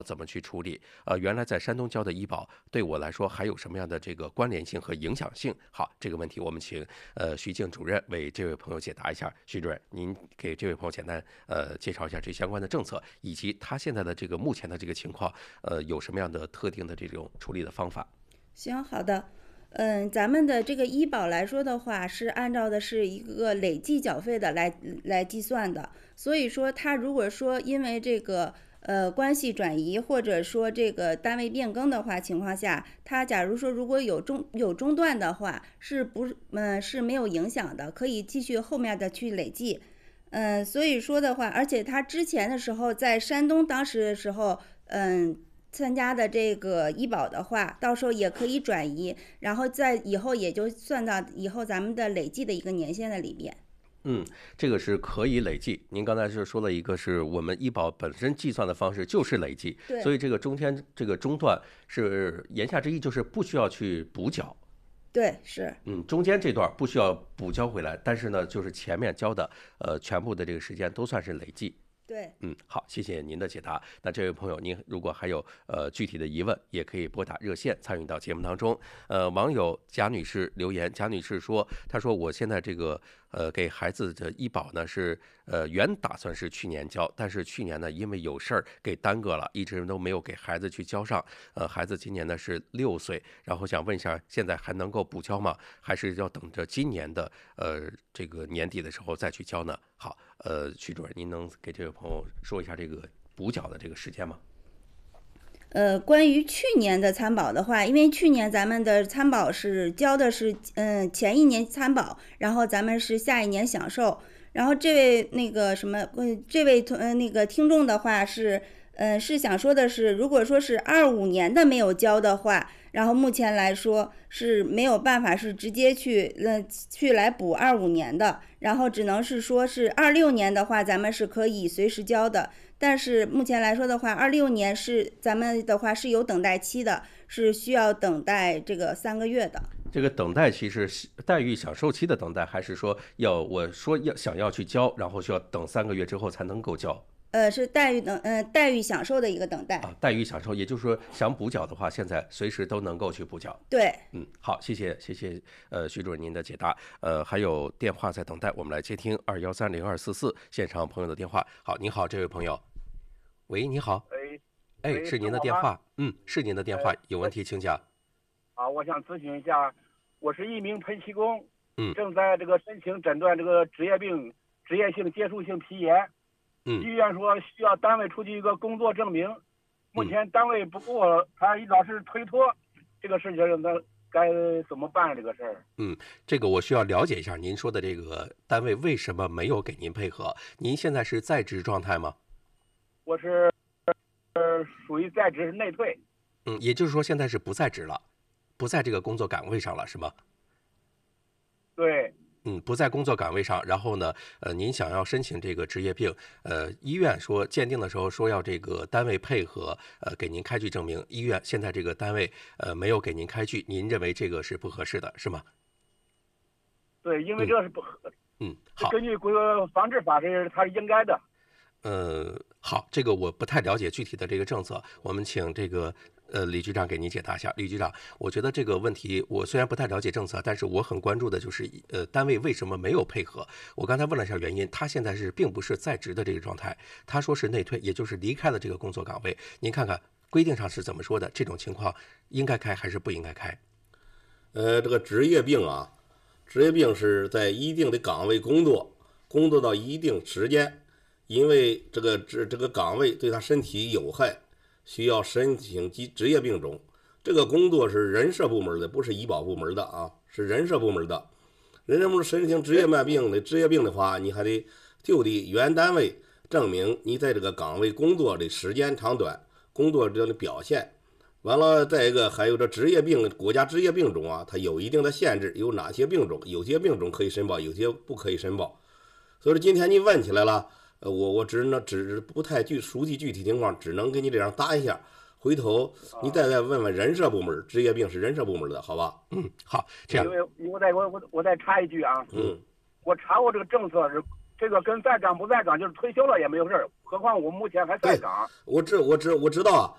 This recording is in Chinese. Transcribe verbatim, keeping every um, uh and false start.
怎么去处理？呃，原来在山东交的医保对我来说还有什么样的这个关联性和影响性？好，这个问题我们请呃徐静主任为这位朋友解答一下。徐主任，您给这位朋友简单呃介绍一下这相关的政策，以及他现在的这个目前的这个情况，呃，有什么样的特定的这种处理的方法？ 行，好的。嗯，咱们的这个医保来说的话，是按照的是一个累计缴费的来来计算的。所以说，他如果说因为这个呃关系转移，或者说这个单位变更的话情况下，他假如说如果有中有中断的话，是不嗯、呃、是没有影响的，可以继续后面的去累计。嗯，所以说的话，而且他之前的时候在山东当时的时候，嗯。参加的这个医保的话，到时候也可以转移，然后在以后也就算到以后咱们的累计的一个年限的里边。 嗯，这个是可以累计。您刚才是说了一个是我们医保本身计算的方式就是累计， 对所以这个中间这个中断是言下之意就是不需要去补缴。 对，是。 嗯，中间这段不需要补交回来，但是呢，就是前面交的呃全部的这个时间都算是累计。 对。 嗯，好，谢谢您的解答。那这位朋友，您如果还有呃具体的疑问，也可以拨打热线参与到节目当中。呃，网友贾女士留言，贾女士说，她说我现在这个呃给孩子的医保呢是呃原打算是去年交，但是去年呢因为有事儿给耽搁了，一直都没有给孩子去交上。呃，孩子今年呢是六岁，然后想问一下，现在还能够补交吗？还是要等着今年的呃这个年底的时候再去交呢？好。呃，徐主任，您能给这位朋友说一下这个补缴的这个时间吗？ 呃，关于去年的参保的话，因为去年咱们的参保是交的是，嗯、呃，前一年参保，然后咱们是下一年享受。然后这位那个什么，呃，这位同呃那个听众的话是，呃，是想说的是，如果说是二五年的没有交的话，然后目前来说是没有办法是直接去呃去来补二五年的，然后只能是说是二六年的话，咱们是可以随时交的。但是目前来说的话，二六年是咱们的话是有等待期的，是需要等待这个三个月的。 这个等待期是待遇享受期的等待，还是说要我说要想要去交，然后需要等三个月之后才能够交？ 呃，是待遇等，呃，待遇享受的一个等待啊，待遇享受，也就是说想补缴的话，现在随时都能够去补缴。 对。 嗯，好，谢谢谢谢，呃，徐主任您的解答。呃，还有电话在等待，我们来接听二幺三零二四四现场朋友的电话。好，你好，这位朋友。喂，你好。 哎， 哎，是您的电话。嗯，是您的电话，有问题请讲。 啊，我想咨询一下，我是一名喷气工， 嗯， 正在这个申请诊断这个职业病、职业性接触性皮炎。 嗯， 医院说需要单位出具一个工作证明，目前单位不给我，他老是推脱，这个事情那该怎么办这个事儿？ 嗯，这个我需要了解一下，您说的这个单位为什么没有给您配合？您现在是在职状态吗？ 我是呃属于在职内退。 嗯，也就是说现在是不在职了，不在这个工作岗位上了，是吗？ 对。 嗯，不在工作岗位上，然后呢，呃，您想要申请这个职业病，呃，医院说鉴定的时候说要这个单位配合，呃，给您开具证明。医院现在这个单位呃没有给您开具，您认为这个是不合适的，是吗？ 对，因为这是不合。 嗯，好。 根据国防治法是它是应该的。 呃，好，这个我不太了解具体的这个政策，我们请这个呃李局长给您解答一下。李局长，我觉得这个问题我虽然不太了解政策，但是我很关注的就是呃单位为什么没有配合。我刚才问了一下原因，他现在是并不是在职的这个状态，他说是内退，也就是离开了这个工作岗位。您看看规定上是怎么说的？这种情况应该开还是不应该开？ 呃，这个职业病啊，职业病是在一定的岗位工作，工作到一定时间。因为这个职这个岗位对他身体有害，需要申请职职业病种。这个工作是人社部门的，不是医保部门的啊，是人社部门的。人社部门申请职业慢病的职业病的话，你还得就地原单位证明你在这个岗位工作的时间长短，工作这的表现。完了，再一个还有这职业病，国家职业病种啊，它有一定的限制，有哪些病种？有些病种可以申报，有些不可以申报。所以说今天你问起来了。呃，我我只能只不太具熟悉具体情况，只能给你这样答一下。回头你再再问问人社部门，职业病是人社部门的，好吧？ 嗯，好，这样。 因为我再我我我再插一句啊， 嗯， 我查过这个政策是，这个跟在岗不在岗就是退休了也没有事儿，何况我目前还在岗。 我知我知我知道啊，